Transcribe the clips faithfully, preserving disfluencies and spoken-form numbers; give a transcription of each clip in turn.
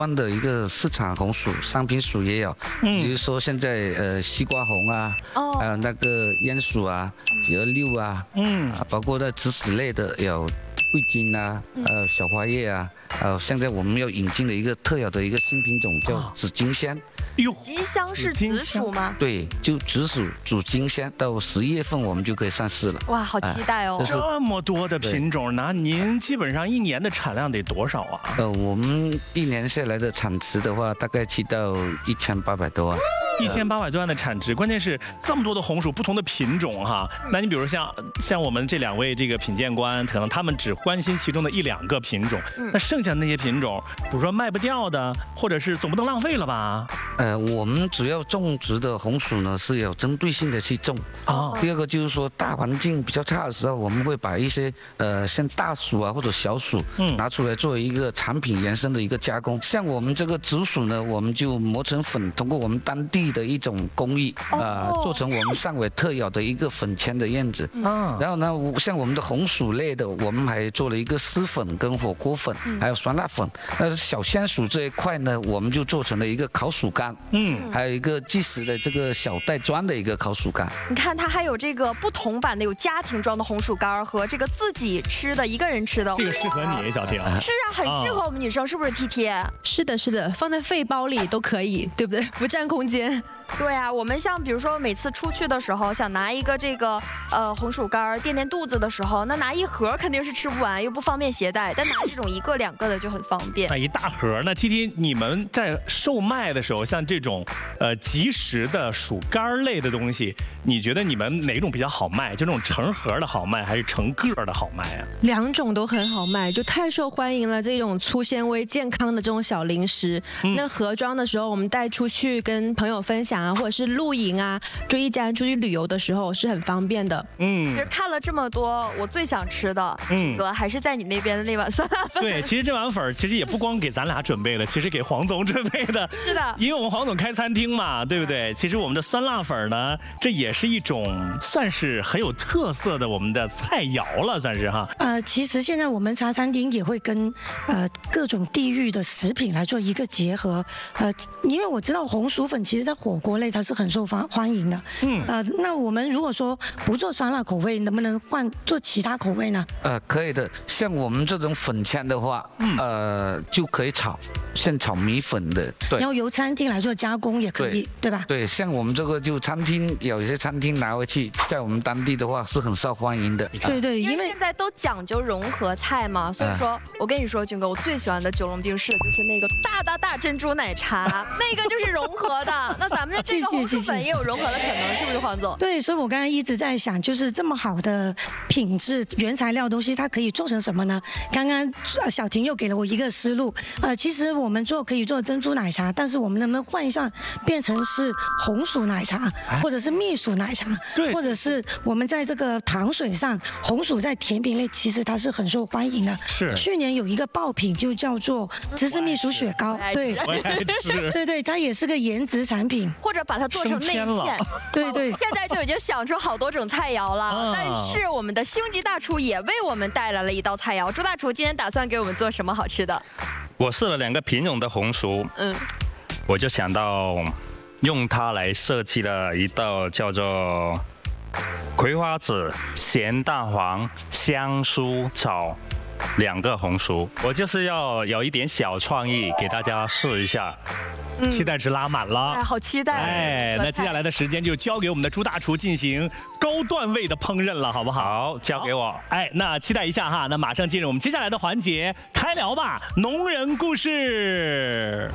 湾的一个市场红薯、商品薯也有，比如说现在呃西瓜红啊，哦，还有那个鼹鼠啊、几二六啊，嗯，啊，包括在紫薯类的有桂金啊，还有小花叶啊，还有现在我们要引进的一个特有的一个新品种叫紫金香。 哟，金香是紫薯吗？ 对，就紫薯煮金香，到十一月份我们就可以上市了。 哇，好期待哦！ 这么多的品种，那您基本上一年的产量得多少啊？ 呃，我们一年下来的产值的话，大概去到一千八百多万。 一千八百多万的产值，关键是这么多的红薯，不同的品种哈。那你比如像像我们这两位这个品鉴官，可能他们只关心其中的一两个品种，那剩下的那些品种，比如说卖不掉的，或者是总不能浪费了吧？ 呃，我们主要种植的红薯呢是有针对性的去种。哦。第二个就是说，大环境比较差的时候，我们会把一些呃像大薯啊或者小薯，嗯，拿出来作为一个产品延伸的一个加工。像我们这个紫薯呢，我们就磨成粉，通过我们当地的一种工艺啊、呃，做成我们汕尾特有的一个粉签的样子。嗯。然后呢，像我们的红薯类的，我们还做了一个丝粉跟火锅粉，还有酸辣粉。那小香薯这一块呢，我们就做成了一个烤薯干。嗯。还有一个即食的这个小袋装的一个烤薯干。 你看，它还有这个不同版的，有家庭装的红薯干和这个自己吃的一个人吃的。 这个适合你，小婷。 是啊，很适合我们女生，是不是 T T？ 是的，是的，放在肺包里都可以，对不对？不占空间。 对啊，我们像比如说每次出去的时候，想拿一个这个呃红薯干垫垫肚子的时候，那拿一盒肯定是吃不完，又不方便携带。但拿这种一个两个的就很方便。 那一大盒，那 T T 你们在售卖的时候，像这种呃即食的薯干类的东西，你觉得你们哪种比较好卖？就这种成盒的好卖，还是成个的好卖啊？ 两种都很好卖，就太受欢迎了。这种粗纤维、健康的这种小零食，嗯、那盒装的时候，我们带出去跟朋友分享啊，或者是露营啊，就一家人出去旅游的时候是很方便的。 嗯，其实看了这么多，我最想吃的，嗯，还是在你那边的那碗酸辣粉。 对，其实这碗粉其实也不光给咱俩准备的，其实给黄总准备的。 是的， 因为我们黄总开餐厅嘛，对不对？其实我们的酸辣粉呢，这也是一种算是很有特色的我们的菜肴了，算是哈。 呃，其实现在我们茶餐厅也会跟呃各种地域的食品来做一个结合。呃，因为我知道红薯粉其实在火锅类它是很受欢欢迎的。嗯。呃，那我们如果说不做酸辣口味，能不能换做其他口味呢？ 呃，可以的。像我们这种粉签的话，嗯、呃，就可以炒，像炒米粉的。对。 然后由餐厅来做加工也可以， 对, 对吧？ 对，像我们这个就餐厅有一些餐厅拿回去，在我们当地的话是很受欢迎的。 对对， 因为现在都讲究融合菜嘛，所以说、啊、我跟你说，军哥，我最喜欢的九龙冰室就是那个大大大珍珠奶茶，那个就是融合的。那咱们的这个红薯粉也有融合的可能，是不是黄总？ 对，所以我刚才一直在想，就是这么好的品质原材料东西，它可以做成什么呢？刚刚小婷又给了我一个思路，呃，其实我们做可以做珍珠奶茶，但是我们能不能换一下，变成是红薯奶茶，或者是蜜薯奶茶，对，或者是我们在这个糖水上，红薯在甜品类其实它是很受欢迎的。 是， 去年有一个爆品就叫做芝士蜜薯雪糕，对，对对，它也是个颜值产品， 或者把它做成内馅， 对对， 现在就已经想出好多种菜肴了。啊、但是我们的星级大厨也为我们带来了一道菜肴。朱大厨今天打算给我们做什么好吃的？ 我试了两个品种的红薯，嗯，我就想到用它来设计了一道叫做葵花籽、咸蛋黄、香酥炒两个红薯，我就是要有一点小创意，给大家试一下。 嗯、期待值拉满了， 哎，好期待！ 哎，那接下来的时间就交给我们的朱大厨进行高段位的烹饪了，好不好？ 好，交给我。 哎，那期待一下哈，那马上进入我们接下来的环节，开聊吧，农人故事。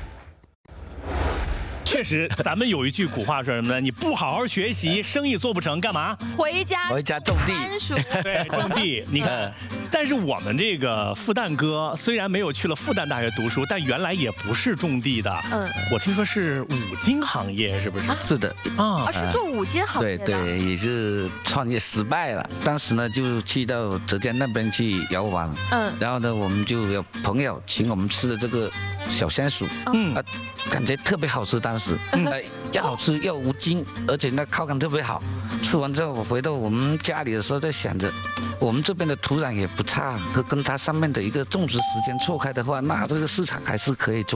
确实，咱们有一句古话说什么呢？你不好好学习，生意做不成，干嘛？ 回家回家种地。 对，种地。你看，但是我们这个复旦哥虽然没有去了复旦大学读书，但原来也不是种地的。嗯，我听说是五金行业，是不是？ 啊、是的。 啊，是做五金行业的。对对，也是创业失败了。当时呢，就去到浙江那边去游玩。嗯。然后呢，我们就有朋友请我们吃的这个小香薯。嗯。啊，感觉特别好吃，当时。嗯，呃，又好吃又无筋，而且那口感特别好。吃完之后，我回到我们家里的时候，在想着，我们这边的土壤也不差，跟跟它上面的一个种植时间错开的话，那这个市场还是可以做。